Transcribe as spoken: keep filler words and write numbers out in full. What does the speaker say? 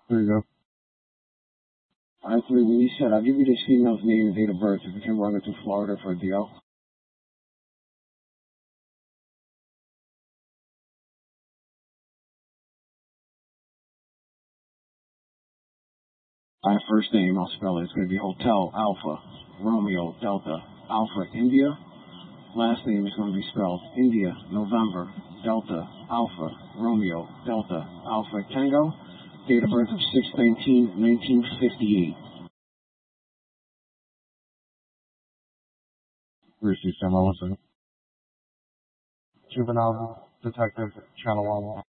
There you go. Actually, when you said, I'll give you this female's name and date of birth if you can run it to Florida for a deal. My first name, I'll spell it. It's going to be Hotel Alpha Romeo Delta Alpha India. Last name is going to be spelled India November Delta Alpha Romeo Delta Alpha Tango. Date of birth of six nineteen nineteen fifty-eight. Bruce, you stand by one second. Juvenile Detective Channel one.